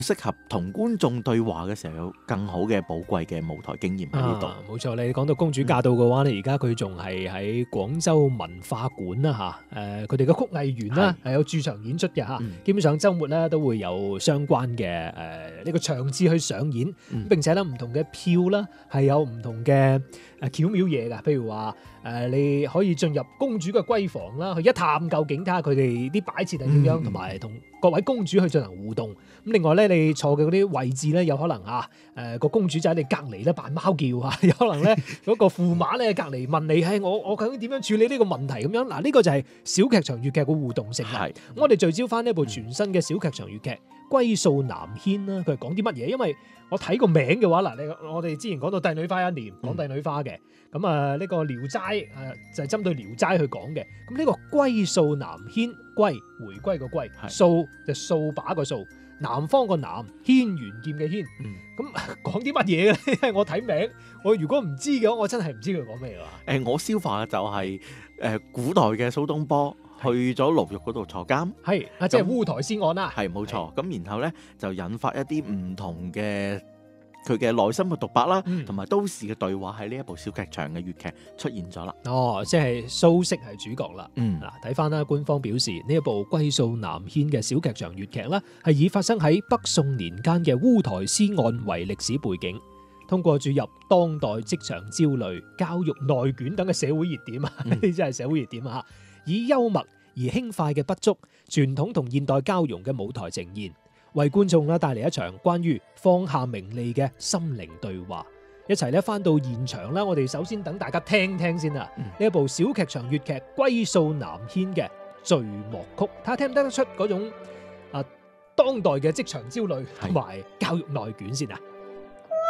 適合同觀眾對話嘅時候有更好嘅寶貴嘅舞台經驗喺呢度。 冇錯，你講到公主嫁到嘅話咧，而家佢仲係喺廣州文化館啦嚇，佢哋嘅曲藝園啦係有駐場演出嘅嚇，基本上週末咧都會有相關嘅呢個場次去上演，並且咧唔同嘅票啦係有唔同嘅巧妙嘢㗎，譬如話你可以進入公主嘅閨房啦，去一探究竟睇下佢哋啲擺設係點樣，同埋同各位公主去進行互動。咁另外咧，你坐嘅嗰啲位置咧，有可能個公主就喺你隔離咧扮貓叫啊，有可能咧嗰個駙馬咧隔離問你，我究竟點樣處理呢個問題咁樣？嗱，呢個就係小劇場粵劇嘅互動性啦。我哋聚焦翻呢部全新嘅小劇場粵劇《歸數南軒》啦，佢係講啲乜嘢？因為我睇個名嘅話，我哋之前講到帝女花一年，講帝女花嘅，咁呢個聊齋就係針對聊齋去講嘅。咁呢個歸數南軒，歸回歸個歸，數就掃把個掃，南方個南，軒轅劍嘅軒。咁講啲乜嘢嘅咧？我睇名，我如果唔知嘅話，我真係唔知佢講咩㗎。 我消化嘅就係古代嘅蘇東坡去咗牢獄嗰度坐監， 係即係烏台詩案啦。 係冇錯。咁然後咧就引發一啲唔同嘅佢嘅內心嘅獨白啦，同埋都市嘅對話喺呢一部小劇場嘅粵劇出現咗啦。 即係蘇軾係主角啦。嗱，睇翻啦，官方表示呢一部《歸數南軒》嘅小劇場粵劇啦，係以發生喺北宋年間嘅烏台詩案為歷史背景，通過注入當代職場焦慮、教育內卷等嘅社會熱點啊，呢啲真係社會熱點啊！以幽默而輕快嘅不足、傳統同現代交融嘅舞台呈現，為觀眾啦帶嚟一場關於放下名利嘅心靈對話。一齊咧翻到現場啦，我哋首先等大家聽聽先啦。呢一部小劇場粵劇《歸數南軒》嘅序幕曲，睇下聽唔聽得出嗰種當代嘅職場焦慮同埋教育內卷先啊！